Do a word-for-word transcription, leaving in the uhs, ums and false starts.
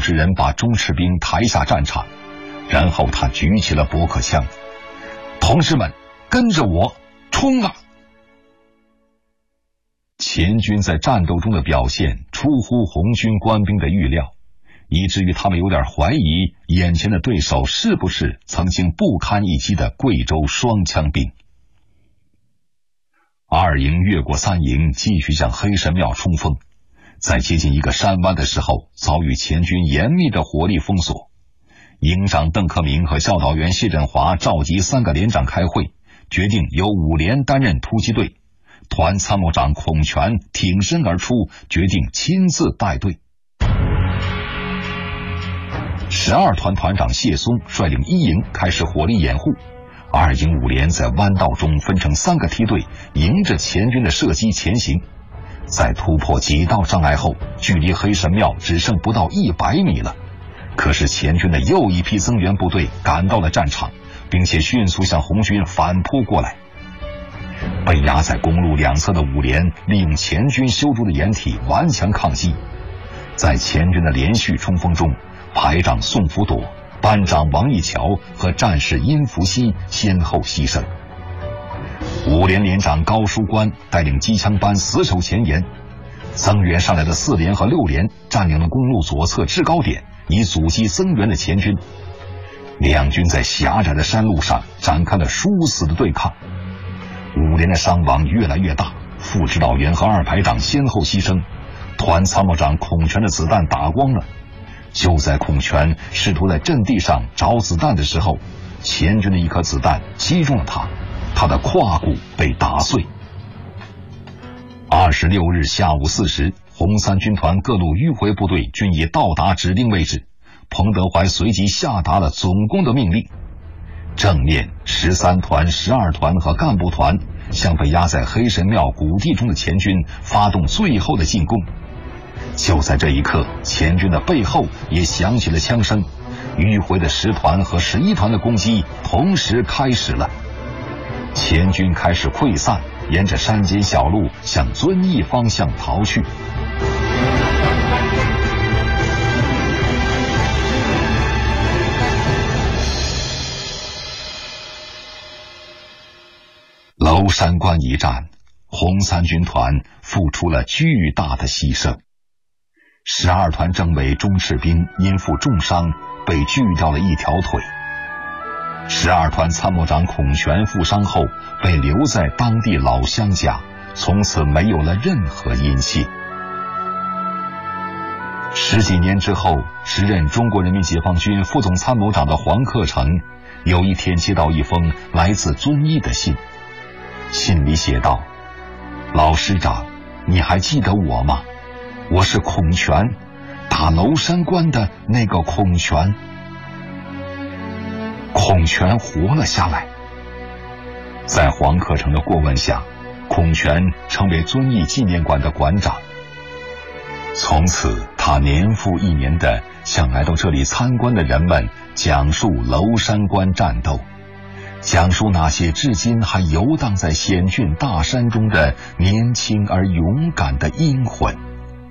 十人把钟赤兵抬下战场，然后他举起了驳壳枪，同志们，跟着我冲啊！前军在战斗中的表现出乎红军官兵的预料，以至于他们有点怀疑眼前的对手是不是曾经不堪一击的贵州双枪兵。二营越过三营，继续向黑神庙冲锋，在接近一个山湾的时候，遭遇前军严密的火力封锁。营长邓克明和教导员谢振华召集三个连长开会，决定由五连担任突击队。团参谋长孔全挺身而出，决定亲自带队。十二团团长谢松率领一营开始火力掩护，二营五连在弯道中分成三个梯队，迎着前军的射击前行。在突破几道障碍后，距离黑神庙只剩不到一百米了。可是前军的又一批增援部队赶到了战场，并且迅速向红军反扑过来。被压在公路两侧的五连利用前军修筑的掩体顽强抗击。在前军的连续冲锋中，排长宋福朵、班长王义桥和战士殷福熙先后牺牲。五连连长高书关带领机枪班死守前沿，增援上来的四连和六连占领了公路左侧制高点，以阻击增援的前军。两军在狭窄的山路上展开了殊死的对抗。五连的伤亡越来越大，副指导员和二排长先后牺牲，团参谋长孔全的子弹打光了。就在孔全试图在阵地上找子弹的时候，前军的一颗子弹击中了他，他的胯骨被打碎。二十六日下午四时，红三军团各路迂回部队均已到达指定位置，彭德怀随即下达了总攻的命令。正面十三团、十二团和干部团向被压在黑神庙谷地中的前军发动最后的进攻。就在这一刻，前军的背后也响起了枪声，迂回的十团和十一团的攻击同时开始了。前军开始溃散，沿着山间小路向遵义方向逃去。娄山关一战，红三军团付出了巨大的牺牲。十二团政委钟赤兵因负重伤被锯掉了一条腿，十二团参谋长孔全负伤后被留在当地老乡家，从此没有了任何音信。十几年之后，时任中国人民解放军副总参谋长的黄克诚有一天接到一封来自遵义的信，信里写道：老师长，你还记得我吗？我是孔全，打娄山关的那个孔全。孔全活了下来。在黄克诚的过问下，孔全成为遵义纪念馆的馆长。从此他年复一年地向来到这里参观的人们讲述娄山关战斗，讲述那些至今还游荡在险峻大山中的年轻而勇敢的英魂。